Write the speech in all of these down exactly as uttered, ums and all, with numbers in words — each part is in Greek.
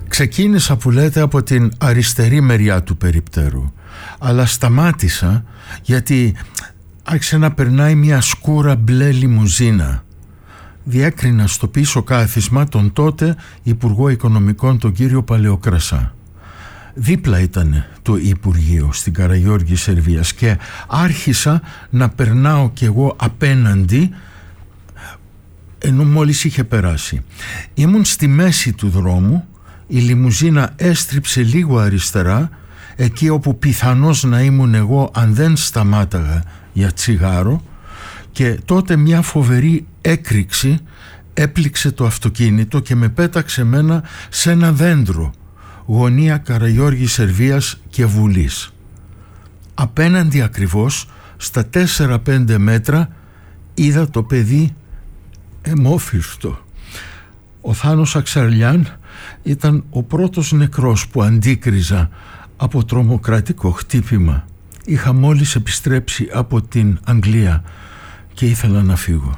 Ξεκίνησα, που λέτε, από την αριστερή μεριά του περιπτέρου, αλλά σταμάτησα γιατί άρχισε να περνάει μια σκούρα μπλε λιμουζίνα. Διέκρινα στο πίσω κάθισμα τον τότε Υπουργό Οικονομικών, τον κύριο Παλαιοκρασά. Δίπλα ήταν το Υπουργείο στην Καραγιώργη Σερβίας και άρχισα να περνάω κι εγώ απέναντι, ενώ μόλις είχε περάσει. Ήμουν στη μέση του δρόμου, η λιμουζίνα έστριψε λίγο αριστερά, εκεί όπου πιθανώς να ήμουν εγώ αν δεν σταμάταγα για τσιγάρο, και τότε μια φοβερή έκρηξη έπληξε το αυτοκίνητο και με πέταξε μένα σε ένα δέντρο, γωνία Καραγιώργη Σερβίας και Βουλής. Απέναντι ακριβώς, στα τέσσερα πέντε μέτρα, είδα το παιδί αιμόφυρτο. Ο Θάνος Αξαρλιάν ήταν ο πρώτος νεκρός που αντίκριζα από τρομοκρατικό χτύπημα. Είχα μόλις επιστρέψει από την Αγγλία και ήθελα να φύγω.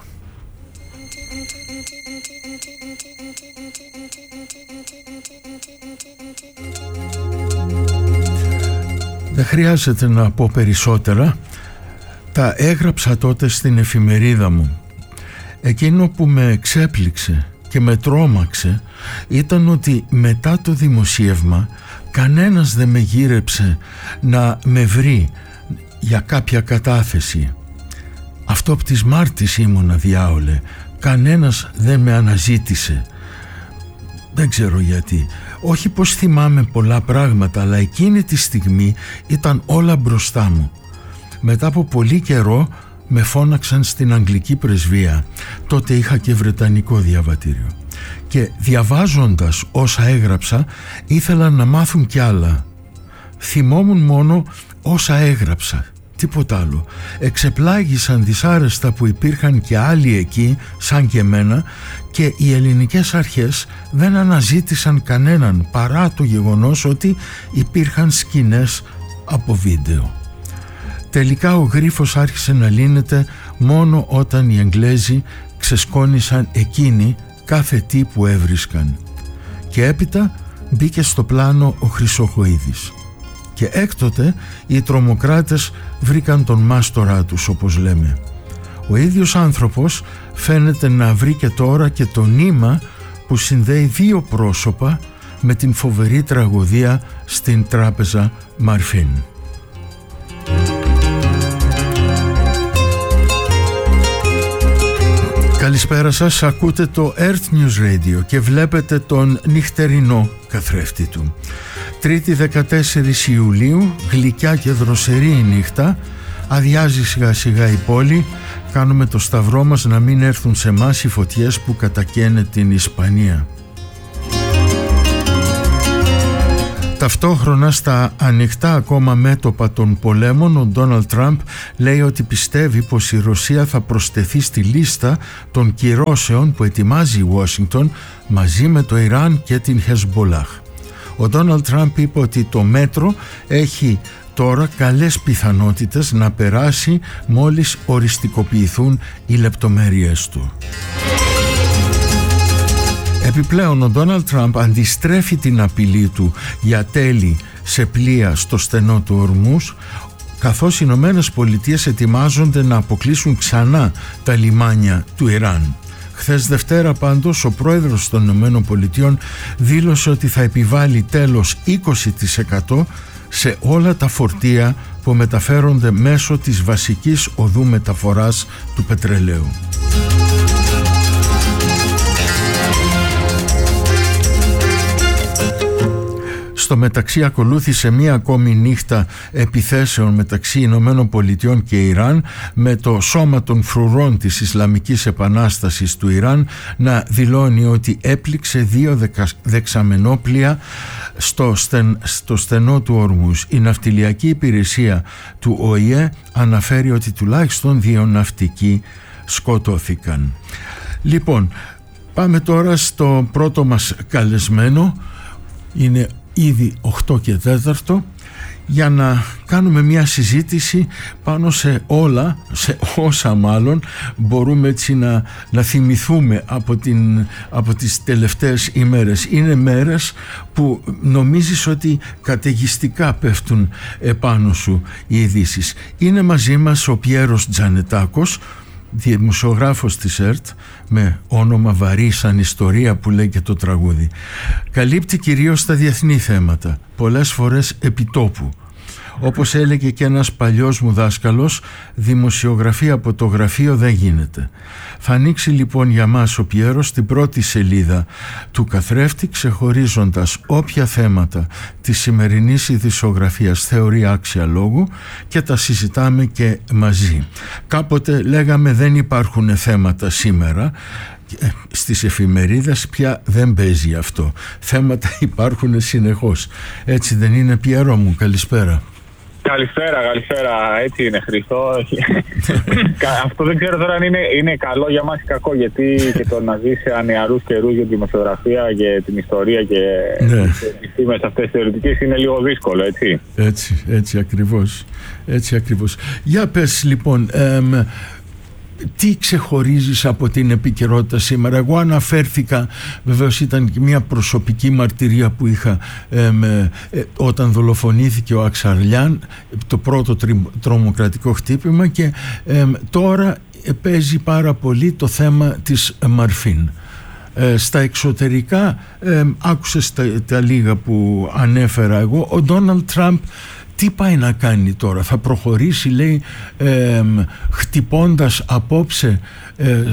Δεν χρειάζεται να πω περισσότερα. Τα έγραψα τότε στην εφημερίδα μου. Εκείνο που με εξέπληξε και με τρόμαξε ήταν ότι μετά το δημοσίευμα κανένας δεν με γύρεψε να με βρει για κάποια κατάθεση. Αυτό από τις Μάρτης ήμουνα, διάολε. Κανένας δεν με αναζήτησε. Δεν ξέρω γιατί. Όχι πως θυμάμαι πολλά πράγματα, αλλά εκείνη τη στιγμή ήταν όλα μπροστά μου. Μετά από πολύ καιρό με φώναξαν στην Αγγλική Πρεσβεία. Τότε είχα και βρετανικό διαβατήριο. Και διαβάζοντας όσα έγραψα, ήθελα να μάθουν κι άλλα. Θυμόμουν μόνο όσα έγραψα, τίποτα άλλο. Εξεπλάγησαν δυσάρεστα που υπήρχαν και άλλοι εκεί, σαν και εμένα, και οι ελληνικές αρχές δεν αναζήτησαν κανέναν, παρά το γεγονός ότι υπήρχαν σκηνές από βίντεο. Τελικά ο γρίφος άρχισε να λύνεται μόνο όταν οι Εγγλέζοι ξεσκόνησαν εκείνοι κάθε τι που έβρισκαν. Και έπειτα μπήκε στο πλάνο ο Χρυσοχοΐδης. Και έκτοτε οι τρομοκράτες βρήκαν τον μάστορά τους, όπως λέμε. Ο ίδιος άνθρωπος φαίνεται να βρει και τώρα και το νήμα που συνδέει δύο πρόσωπα με την φοβερή τραγωδία στην τράπεζα Μαρφίν. Καλησπέρα σας, ακούτε το Earth News Radio και βλέπετε τον νυχτερινό καθρέφτη του. Τρίτη δεκατέσσερις Ιουλίου, γλυκιά και δροσερή η νύχτα, αδειάζει σιγά σιγά η πόλη, κάνουμε το σταυρό μας να μην έρθουν σε εμάς οι φωτιές που κατακαίνε την Ισπανία. Ταυτόχρονα στα ανοιχτά ακόμα μέτωπα των πολέμων, ο Ντόναλντ Τραμπ λέει ότι πιστεύει πως η Ρωσία θα προσθεθεί στη λίστα των κυρώσεων που ετοιμάζει η Ουάσιγκτον μαζί με το Ιράν και την Χεσμπολάχ. Ο Ντόναλντ Τραμπ είπε ότι το μέτρο έχει τώρα καλές πιθανότητες να περάσει μόλις οριστικοποιηθούν οι λεπτομέρειες του. Επιπλέον, ο Ντόναλντ Τραμπ αντιστρέφει την απειλή του για τέλη σε πλοία στο στενό του Ορμούς, καθώς οι Ηνωμένες Πολιτείες ετοιμάζονται να αποκλείσουν ξανά τα λιμάνια του Ιράν. Χθες Δευτέρα πάντως ο πρόεδρος των Ηνωμένων Πολιτειών δήλωσε ότι θα επιβάλλει τέλος είκοσι τοις εκατό σε όλα τα φορτία που μεταφέρονται μέσω της βασικής οδού μεταφοράς του πετρελαίου. Στο μεταξύ ακολούθησε μία ακόμη νύχτα επιθέσεων μεταξύ Ηνωμένων Πολιτειών και Ιράν, με το Σώμα των Φρουρών της Ισλαμικής Επανάστασης του Ιράν να δηλώνει ότι έπληξε δύο δεκα, δεξαμενόπλια στο, στεν, στο στενό του Ορμούς. Η ναυτιλιακή υπηρεσία του Ο Η Ε αναφέρει ότι τουλάχιστον δύο ναυτικοί σκοτώθηκαν. Λοιπόν, πάμε τώρα στο πρώτο μας καλεσμένο. Είναι ήδη οκτώ και τέταρτο. για να κάνουμε μια συζήτηση πάνω σε όλα, σε όσα μάλλον μπορούμε έτσι να, να θυμηθούμε από, την, από τις τελευταίες ημέρες. Είναι μέρες που νομίζεις ότι καταιγιστικά πέφτουν επάνω σου οι ειδήσεις. Είναι μαζί μας ο Πιέρος Τζανετάκος, δημοσιογράφος της ΕΡΤ, με όνομα βαρύ σαν ιστορία που λέει και το τραγούδι. Καλύπτει κυρίως τα διεθνή θέματα, πολλές φορές επιτόπου. Όπως έλεγε και ένας παλιός μου δάσκαλος, δημοσιογραφία από το γραφείο δεν γίνεται. Θα ανοίξει λοιπόν για μας ο Πιέρος την πρώτη σελίδα του καθρέφτη, ξεχωρίζοντας όποια θέματα της σημερινής ειδησιογραφίας θεωρεί άξια λόγου, και τα συζητάμε και μαζί. Κάποτε λέγαμε δεν υπάρχουν θέματα σήμερα. Στις εφημερίδες πια δεν παίζει αυτό. Θέματα υπάρχουν συνεχώς. Έτσι δεν είναι, Πιέρο μου? Καλησπέρα. Καλησπέρα, καλησπέρα. Έτσι είναι, Χριστό. Αυτό δεν ξέρω τώρα αν είναι, είναι καλό για μας ή κακό, γιατί και το να ζεις σε ανιαρούς καιρούς για τη δημοσιογραφία, για την ιστορία και ναι. τις επιστήμες αυτές θεωρητικές είναι λίγο δύσκολο, έτσι. Έτσι, έτσι ακριβώς. Έτσι ακριβώς. Για πες λοιπόν, εμ, τι ξεχωρίζεις από την επικαιρότητα σήμερα? Εγώ αναφέρθηκα, βεβαίως ήταν και μια προσωπική μαρτυρία που είχα ε, με, ε, όταν δολοφονήθηκε ο Αξαρλιάν, το πρώτο τρι, τρομοκρατικό χτύπημα, και ε, τώρα παίζει πάρα πολύ το θέμα της Μαρφίν. Ε, στα εξωτερικά, ε, άκουσες τα, τα λίγα που ανέφερα εγώ, ο Ντόναλντ Τραμπ τι πάει να κάνει τώρα? Θα προχωρήσει, λέει, ε, χτυπώντας απόψε ε,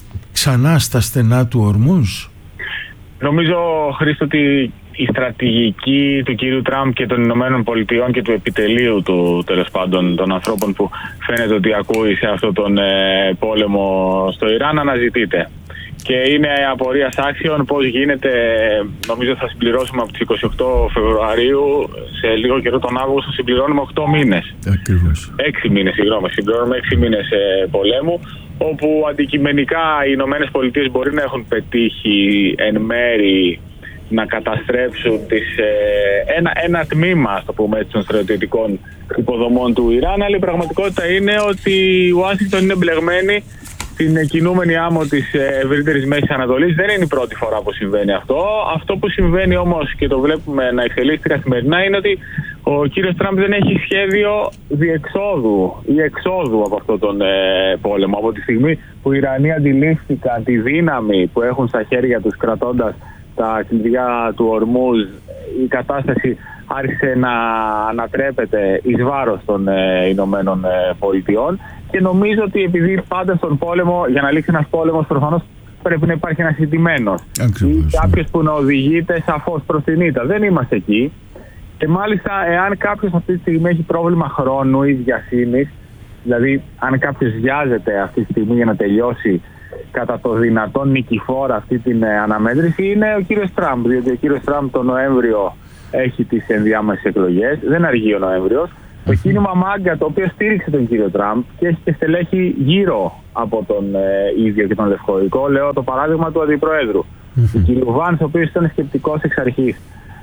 ξανά στα στενά του Ορμούζ? Νομίζω, Χρήστο, ότι η στρατηγική του κύριου Τραμπ και των Ηνωμένων Πολιτειών και του επιτελείου του, τέλος πάντων, των ανθρώπων που φαίνεται ότι ακούει σε αυτόν τον ε, πόλεμο στο Ιράν, αναζητείται. Και είναι απορίας άξιων πώς γίνεται. Νομίζω θα συμπληρώσουμε από τις είκοσι οκτώ Φεβρουαρίου, σε λίγο καιρό τον Αύγουστο συμπληρώνουμε οκτώ μήνες. Ακριβώς. έξι μήνες, συγγνώμη, συμπληρώνουμε έξι μήνες ε, πολέμου, όπου αντικειμενικά οι Ηνωμένες Πολιτείες μπορεί να έχουν πετύχει εν μέρη να καταστρέψουν τις, ε, ένα, ένα τμήμα, ας το πούμε έτσι, των στρατιωτικών υποδομών του Ιράν, αλλά η πραγματικότητα είναι ότι η Ουάσιγκτον είναι μπλεγμένη στην κινούμενη άμμο της ευρύτερης Μέσης Ανατολής. Δεν είναι η πρώτη φορά που συμβαίνει αυτό. Αυτό που συμβαίνει όμως, και το βλέπουμε να εξελίσσεται καθημερινά, είναι ότι ο κύριος Τραμπ δεν έχει σχέδιο διεξόδου ή εξόδου από αυτόν τον ε, πόλεμο. Από τη στιγμή που οι Ιρανοί αντιλήφθηκαν τη δύναμη που έχουν στα χέρια τους κρατώντας τα κλειδιά του Ορμούζ, η κατάσταση άρχισε να ανατρέπεται εις βάρος των ε, Ηνωμένων ε, Πολιτειών. Και νομίζω ότι επειδή πάντα στον πόλεμο, για να λήξει ένας πόλεμος, προφανώς πρέπει να υπάρχει ένας ηττημένος ή κάποιος που να οδηγείται σαφώς προς την ήττα. Δεν είμαστε εκεί. Και μάλιστα, εάν κάποιος αυτή τη στιγμή έχει πρόβλημα χρόνου ή βιασύνης, δηλαδή αν κάποιος βιάζεται αυτή τη στιγμή για να τελειώσει κατά το δυνατόν νικηφόρα αυτή την ε, αναμέτρηση, είναι ο κύριος Τραμπ. Διότι ο κύριος Τραμπ τον Νοέμβριο έχει τις ενδιάμεσες εκλογές, δεν αργεί ο Νοέμβριος. Το κίνημα Μάγκα, το οποίο στήριξε τον κύριο Τραμπ και έχει και στελέχη γύρω από τον ε, ίδιο και τον Λευκό Οίκο, λέω το παράδειγμα του Αντιπροέδρου, του κύριου Βάνς, ο οποίος ήταν σκεπτικός εξ αρχής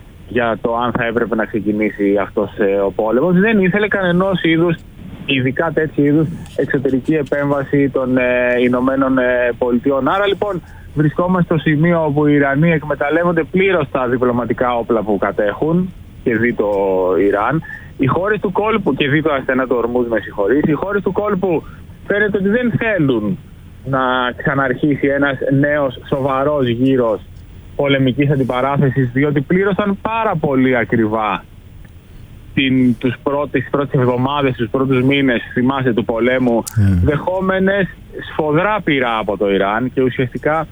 για το αν θα έπρεπε να ξεκινήσει αυτός ε, ο πόλεμος. Δεν ήθελε κανενός είδους, ειδικά τέτοιου είδους, εξωτερική επέμβαση των ε, Ηνωμένων ε, Πολιτειών. Άρα λοιπόν βρισκόμαστε στο σημείο όπου οι Ιρανοί εκμεταλλεύονται πλήρως τα διπλωματικά όπλα που κατέχουν, και δει το Ιράν. Οι χώρες του κόλπου, και δει το ασθενά του Ορμούζ, με συγχωρείς, οι χώρες του κόλπου φαίνεται ότι δεν θέλουν να ξαναρχίσει ένας νέος σοβαρός γύρος πολεμικής αντιπαράθεσης, διότι πλήρωσαν πάρα πολύ ακριβά την, τους πρώτες, τις πρώτες εβδομάδες, τους πρώτους μήνες, θυμάστε, του πολέμου, mm. δεχόμενες σφοδρά πυρά από το Ιράν, και ουσιαστικά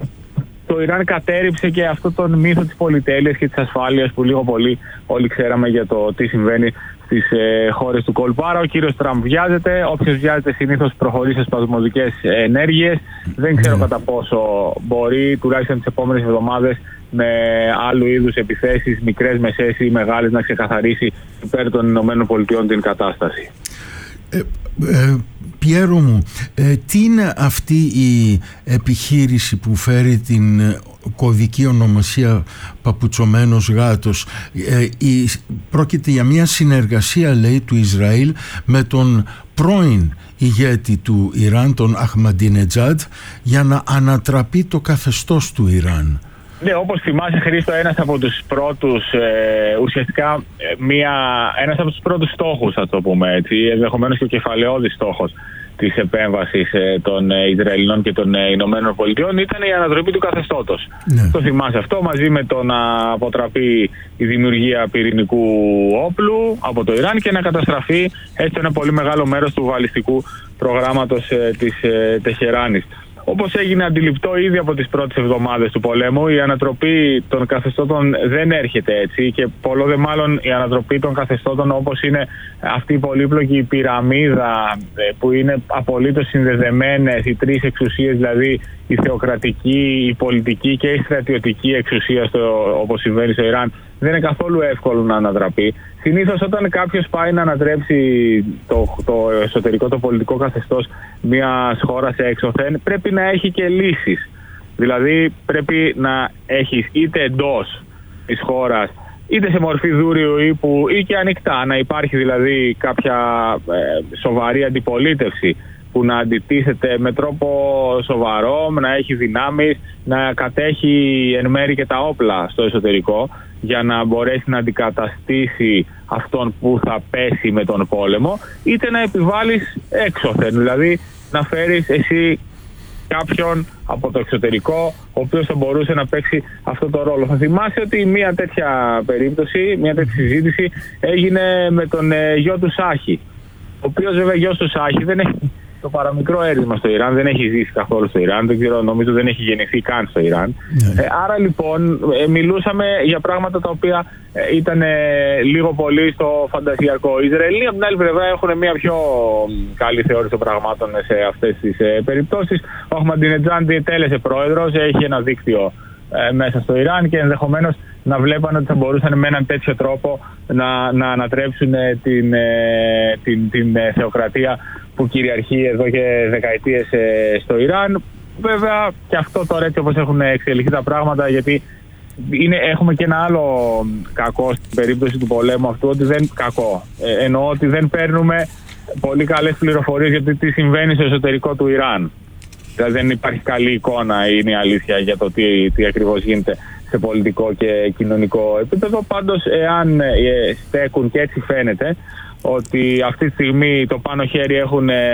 το Ιράν κατέρριψε και αυτό τον μύθο της πολυτέλειας και της ασφάλειας που λίγο πολύ όλοι ξέραμε για το τι συμβαίνει στις ε, χώρες του κόλπου. Άρα ο κύριος Τραμπ βιάζεται, όποιος βιάζεται συνήθως προχωρεί σε σπασμωδικές ενέργειες. Δεν ξέρω mm. κατά πόσο μπορεί, τουλάχιστον τις επόμενες εβδομάδες, με άλλου είδους επιθέσεις, μικρές, μεσαίες ή μεγάλες, να ξεκαθαρίσει υπέρ των Ηνωμένων Πολιτειών την κατάσταση. Ε, Ε, Πιέρο μου, ε, τι είναι αυτή η επιχείρηση που φέρει την κωδική ονομασία Παπουτσωμένος Γάτος? Ε, η, πρόκειται για μια συνεργασία, λέει, του Ισραήλ με τον πρώην ηγέτη του Ιράν, τον Αχμαντινετζάντ, για να ανατραπεί το καθεστώς του Ιράν. Ναι, όπως θυμάσαι, Χρήστο, ένας από τους πρώτους, ε, ουσιαστικά μια, ένας από τους πρώτους στόχους, θα το πούμε έτσι, ενδεχομένως και ο κεφαλαιώδης στόχος της επέμβασης ε, των ε, Ισραηλινών και των ε, Ηνωμένων Πολιτειών ήταν η ανατροπή του καθεστώτος. Ναι. Το θυμάσαι αυτό, μαζί με το να αποτραπεί η δημιουργία πυρηνικού όπλου από το Ιράν και να καταστραφεί έστω ένα πολύ μεγάλο μέρος του βαλιστικού προγράμματος ε, της ε, Τεχεράνης. Όπως έγινε αντιληπτό ήδη από τις πρώτες εβδομάδες του πολέμου, η ανατροπή των καθεστώτων δεν έρχεται έτσι, και πολλό δε μάλλον η ανατροπή των καθεστώτων, όπως είναι αυτή η πολύπλοκη πυραμίδα που είναι απολύτως συνδεδεμένες οι τρεις εξουσίες, δηλαδή η θεοκρατική, η πολιτική και η στρατιωτική εξουσία, στο, όπως συμβαίνει στο Ιράν, δεν είναι καθόλου εύκολο να ανατραπεί. Συνήθως όταν κάποιος πάει να ανατρέψει το, το εσωτερικό, το πολιτικό καθεστώς μιας χώρας έξωθεν, πρέπει να έχει και λύσεις. Δηλαδή πρέπει να έχει είτε εντός της χώρας, είτε σε μορφή δούριου ύπου ή και ανοιχτά, να υπάρχει δηλαδή κάποια ε, σοβαρή αντιπολίτευση που να αντιτίθεται με τρόπο σοβαρό, να έχει δυνάμεις, να κατέχει εν μέρει και τα όπλα στο εσωτερικό, για να μπορέσει να αντικαταστήσει αυτόν που θα πέσει με τον πόλεμο, είτε να επιβάλλεις έξωθεν, δηλαδή να φέρεις εσύ κάποιον από το εξωτερικό, ο οποίος θα μπορούσε να παίξει αυτό το ρόλο. Θα θυμάσαι ότι μια τέτοια περίπτωση, μια τέτοια συζήτηση έγινε με τον ε, γιο του Σάχη, ο οποίος βέβαια γιος του Σάχη δεν έχει το παραμικρό έρισμα στο Ιράν, δεν έχει ζήσει καθόλου στο Ιράν, δεν ξέρω, νομίζω δεν έχει γεννηθεί καν στο Ιράν. Yeah. Ε, άρα λοιπόν ε, μιλούσαμε για πράγματα τα οποία ε, ήταν ε, λίγο πολύ στο φαντασιακό. Οι Ισραηλοί από την άλλη πλευρά έχουν μια πιο καλή θεώρηση των πραγμάτων σε αυτές τις ε, περιπτώσεις. Ο Αχμαντινετζάντ τέλεσε πρόεδρος, έχει ένα δίκτυο ε, μέσα στο Ιράν και ενδεχομένως να βλέπανε ότι θα μπορούσαν με έναν τέτοιο τρόπο να, να ανατρέψουν ε, την, ε, την, την ε, θεοκρατία που κυριαρχεί εδώ και δεκαετίες ε, στο Ιράν. Βέβαια και αυτό τώρα, έτσι όπως έχουν εξελιχθεί τα πράγματα, γιατί είναι, έχουμε και ένα άλλο κακό στην περίπτωση του πολέμου αυτού, ότι δεν κακό. Ε, εννοώ ότι δεν παίρνουμε πολύ καλές πληροφορίες για το τι συμβαίνει στο εσωτερικό του Ιράν. Δηλαδή δεν υπάρχει καλή εικόνα, είναι η αλήθεια, για το τι, τι ακριβώς γίνεται σε πολιτικό και κοινωνικό επίπεδο. Πάντως, εάν ε, στέκουν, και έτσι φαίνεται, ότι αυτή τη στιγμή το πάνω χέρι έχουν ε,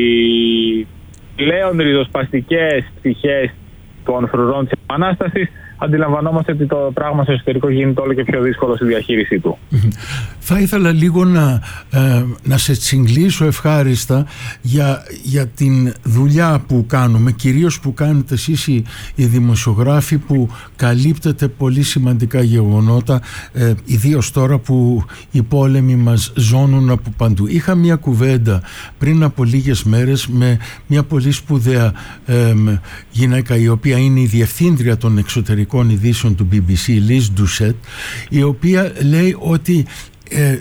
οι πλέον ριζοσπαστικές πτυχές των φρουρών της Επανάστασης, αντιλαμβανόμαστε ότι το πράγμα στο εσωτερικό γίνεται όλο και πιο δύσκολο στη διαχείρισή του. Θα ήθελα λίγο να, ε, να σε τσιγκλίσω ευχάριστα για, για την δουλειά που κάνουμε, κυρίως που κάνετε εσείς οι, οι δημοσιογράφοι που καλύπτετε πολύ σημαντικά γεγονότα, ε, ιδίως τώρα που οι πόλεμοι μας ζώνουν από παντού. Είχα μια κουβέντα πριν από λίγες μέρες με μια πολύ σπουδαία ε, γυναίκα, η οποία είναι η διευθύντρια των εξωτερικών ειδήσεων του μπι μπι σι, Liz Doucet, η οποία λέει ότι ε,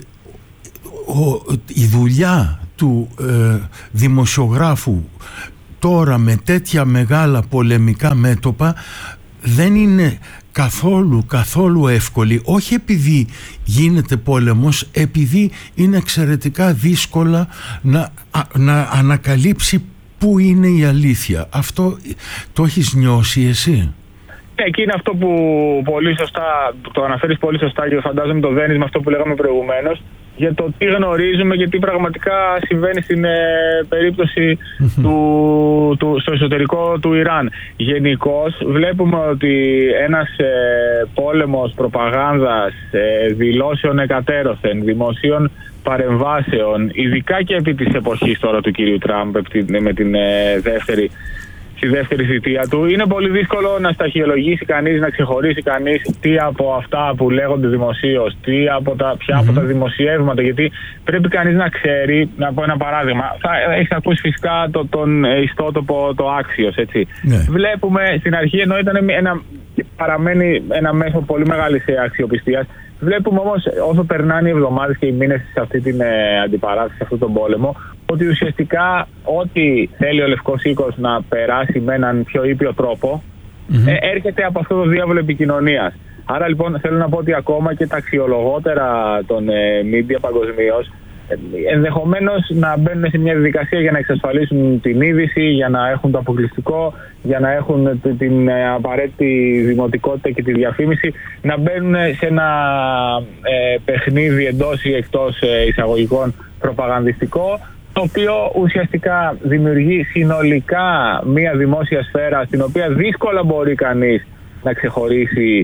ο, η δουλειά του ε, δημοσιογράφου τώρα με τέτοια μεγάλα πολεμικά μέτωπα δεν είναι καθόλου καθόλου εύκολη, όχι επειδή γίνεται πόλεμος, επειδή είναι εξαιρετικά δύσκολα να, να ανακαλύψει πού είναι η αλήθεια. Αυτό το έχεις νιώσει εσύ? Εκεί είναι αυτό που πολύ σωστά, το αναφέρεις πολύ σωστά, και φαντάζομαι το δένεις με αυτό που λέγαμε προηγουμένως, για το τι γνωρίζουμε και τι πραγματικά συμβαίνει στην ε, περίπτωση mm-hmm. του, του, στο εσωτερικό του Ιράν. Γενικώς βλέπουμε ότι ένας ε, πόλεμος προπαγάνδας, ε, δηλώσεων εκατέρωθεν, δημοσίων παρεμβάσεων, ειδικά και επί της εποχής τώρα του κυρίου Τραμπ με την ε, δεύτερη στη δεύτερη θητεία του, είναι πολύ δύσκολο να σταχυολογήσει κανείς, να ξεχωρίσει κανείς τι από αυτά που λέγονται δημοσίως, τι από τα, ποια mm-hmm. από τα δημοσιεύματα, γιατί πρέπει κανείς να ξέρει. Να πω ένα παράδειγμα. Θα έχεις ακούσει φυσικά το, τον ιστότοπο το Axios, έτσι. Yeah. Βλέπουμε στην αρχή, ενώ ήταν ένα και παραμένει ένα μέσο πολύ μεγάλης αξιοπιστίας. Βλέπουμε όμως όσο περνάνε οι εβδομάδες και οι μήνες σε αυτή την ε, αντιπαράθεση, σε αυτόν τον πόλεμο, ότι ουσιαστικά ό,τι θέλει ο Λευκός Οίκος να περάσει με έναν πιο ήπιο τρόπο, mm-hmm. ε, έρχεται από αυτό το διάβολο επικοινωνίας. Άρα λοιπόν θέλω να πω ότι ακόμα και τα αξιολογότερα των ε, media παγκοσμίως ε, ενδεχομένως να μπαίνουν σε μια διαδικασία για να εξασφαλίσουν την είδηση, για να έχουν το αποκλειστικό, για να έχουν την ε, απαραίτητη δημοτικότητα και τη διαφήμιση, να μπαίνουν σε ένα ε, παιχνίδι εντός ή εκτός ε, εισαγωγικών προπαγανδιστικό, το οποίο ουσιαστικά δημιουργεί συνολικά μια δημόσια σφαίρα στην οποία δύσκολα μπορεί κανείς να ξεχωρίσει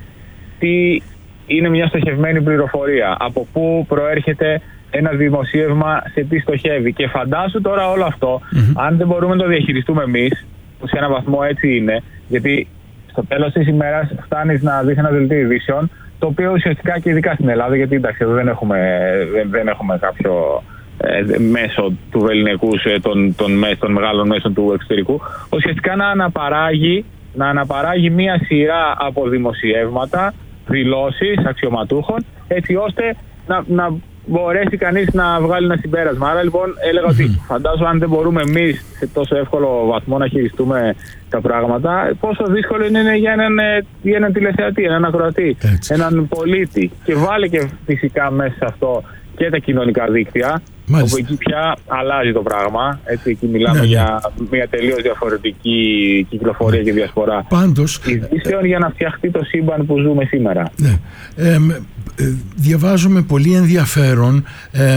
τι είναι μια στοχευμένη πληροφορία, από πού προέρχεται ένα δημοσίευμα, σε τι στοχεύει. Και φαντάσου τώρα όλο αυτό, mm-hmm. αν δεν μπορούμε να το διαχειριστούμε εμείς, που σε έναν βαθμό έτσι είναι, γιατί στο τέλος της ημέρας φτάνεις να δεις ένα δελτίο ειδήσεων, το οποίο ουσιαστικά και ειδικά στην Ελλάδα, γιατί εντάξει, εδώ δεν έχουμε, δεν, δεν έχουμε κάποιο ε, μέσο του βεληνικούς, ε, των, των, των μεγάλων μέσων του εξωτερικού, ουσιαστικά να αναπαράγει, να αναπαράγει μία σειρά από δημοσιεύματα, δηλώσεις αξιωματούχων, έτσι ώστε να, να μπορέσει κανείς να βγάλει ένα συμπέρασμα. Άρα λοιπόν έλεγα ότι φαντάζομαι αν δεν μπορούμε εμείς σε τόσο εύκολο βαθμό να χειριστούμε τα πράγματα, πόσο δύσκολο είναι για έναν, για έναν τηλεθεατή, έναν ακροατή, έτσι. έναν πολίτη. Και βάλε και φυσικά μέσα σε αυτό και τα κοινωνικά δίκτυα, Μάλιστα. όπου εκεί πια αλλάζει το πράγμα. Έτσι, εκεί μιλάμε ναι, για ναι. μια τελείως διαφορετική κυκλοφορία ναι. και διασπορά Πάντως, ειδήσεων για να φτιαχτεί το σύμπαν που ζούμε σήμερα. Ναι. Ε, ε, διαβάζουμε πολύ ενδιαφέρον ε,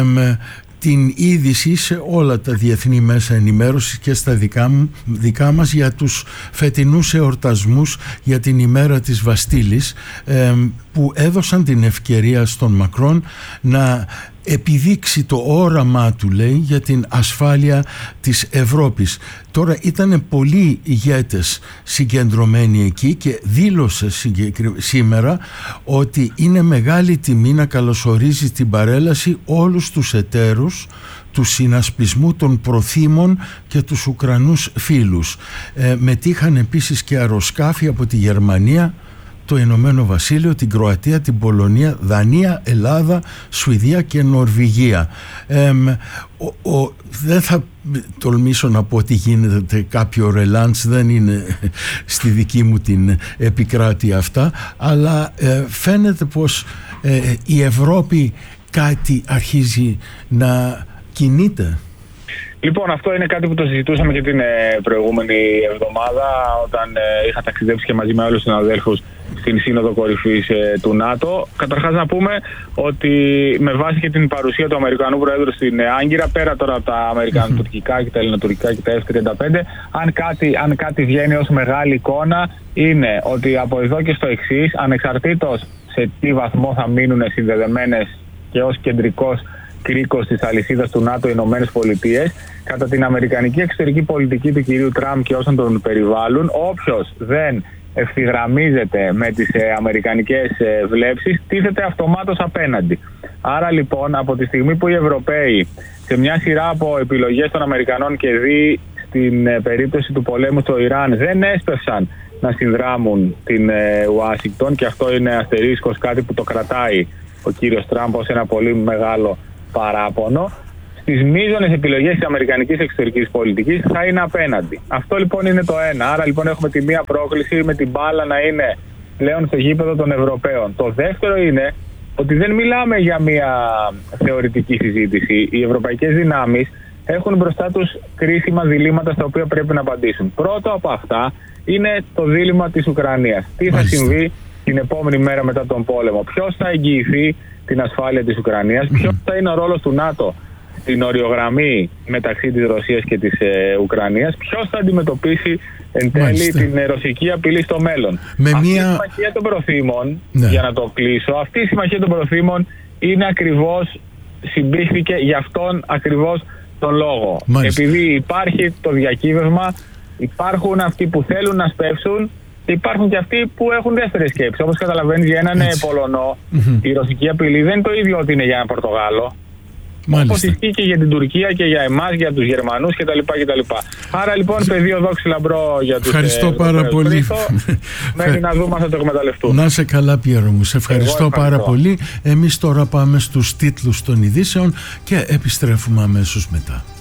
την είδηση σε όλα τα διεθνή μέσα ενημέρωσης και στα δικά, μου, δικά μας για τους φετινούς εορτασμούς για την ημέρα της Βαστίλης, ε, που έδωσαν την ευκαιρία στον Μακρόν να επιδείξει το όραμά του, λέει, για την ασφάλεια της Ευρώπης. Τώρα ήταν πολλοί ηγέτες συγκεντρωμένοι εκεί και δήλωσε σήμερα ότι είναι μεγάλη τιμή να καλωσορίζει την παρέλαση όλους τους εταίρους του συνασπισμού των προθήμων και τους Ουκρανούς φίλους. Ε, μετήχαν επίσης και αεροσκάφη από τη Γερμανία, το Ηνωμένο Βασίλειο, την Κροατία, την Πολωνία, Δανία, Ελλάδα, Σουηδία και Νορβηγία. Ε, ο, ο, δεν θα τολμήσω να πω ότι γίνεται κάποιο ρελάντς, δεν είναι στη δική μου την επικράτεια αυτά, αλλά ε, φαίνεται πως ε, η Ευρώπη κάτι αρχίζει να κινείται. Λοιπόν, αυτό είναι κάτι που το συζητούσαμε και την ε, προηγούμενη εβδομάδα, όταν ε, είχα ταξιδέψει και μαζί με άλλους συναδέλφους στην Σύνοδο Κορυφής ε, του ΝΑΤΟ. Καταρχάς να πούμε ότι με βάση και την παρουσία του Αμερικανού Προέδρου στην ε, Άγκυρα, πέρα τώρα από τα Αμερικανοτουρκικά και τα Ελληνοτουρκικά και τα εφ τριάντα πέντε, αν κάτι, αν κάτι βγαίνει ως μεγάλη εικόνα, είναι ότι από εδώ και στο εξής, ανεξαρτήτως σε τι βαθμό θα μείνουν συνδεδεμένες και ως κεντρικός κρίκος της αλυσίδας του ΝΑΤΟ οι Ηνωμένες Πολιτείες, κατά την αμερικανική εξωτερική πολιτική του κυρίου Τραμπ και όσων τον περιβάλλουν, όποιος δεν ευθυγραμμίζεται με τις ε, αμερικανικές ε, βλέψεις, τίθεται αυτομάτως απέναντι. Άρα λοιπόν, από τη στιγμή που οι Ευρωπαίοι σε μια σειρά από επιλογές των Αμερικανών και δι στην ε, περίπτωση του πολέμου στο Ιράν δεν έσπευσαν να συνδράμουν την ε, Ουάσιγκτον, και αυτό είναι αστερίσκος, κάτι που το κρατάει ο κύριος Τραμπ ως ένα πολύ μεγάλο παράπονο, στις μείζονες επιλογές της αμερικανικής εξωτερικής πολιτικής θα είναι απέναντι. Αυτό λοιπόν είναι το ένα. Άρα λοιπόν έχουμε τη μία πρόκληση με την μπάλα να είναι πλέον στο γήπεδο των Ευρωπαίων. Το δεύτερο είναι ότι δεν μιλάμε για μια θεωρητική συζήτηση. Οι ευρωπαϊκές δυνάμεις έχουν μπροστά τους κρίσιμα διλήμματα στα οποία πρέπει να απαντήσουν. Πρώτο από αυτά είναι το δίλημμα της Ουκρανίας. Τι θα συμβεί την επόμενη μέρα μετά τον πόλεμο? Ποιος θα εγγυηθεί την ασφάλεια της Ουκρανίας? Ποιος θα είναι ο ρόλος του ΝΑΤΟ στην οριογραμμή μεταξύ της Ρωσίας και της ε, Ουκρανίας? Ποιος θα αντιμετωπίσει εν τέλει την ε, ρωσική απειλή στο μέλλον? Με αυτή μια... η συμμαχία των προθήμων, ναι. για να το κλείσω, αυτή η συμμαχία των προθήμων είναι ακριβώς, συμπήχθηκε για αυτόν ακριβώς τον λόγο. Μάλιστα. Επειδή υπάρχει το διακύβευμα, υπάρχουν αυτοί που θέλουν να σπεύσουν, υπάρχουν και αυτοί που έχουν δεύτερη σκέψη. Όπως καταλαβαίνεις, για έναν Έτσι. Πολωνό, mm-hmm. η ρωσική απειλή δεν είναι το ίδιο ότι είναι για έναν Πορτογάλο. Όπως ισχύει και για την Τουρκία και για εμάς, για τους Γερμανούς κτλ. κτλ. Άρα λοιπόν, πεδίο δόξη λαμπρό για τους. Ευχαριστώ πάρα πολύ. Μένει να δούμε αν θα το εκμεταλλευτούν. Να σε καλά, Πιέρο μου. Σε ευχαριστώ, ευχαριστώ πάρα πολύ. Εμείς τώρα πάμε στους τίτλους των ειδήσεων και επιστρέφουμε αμέσως μετά.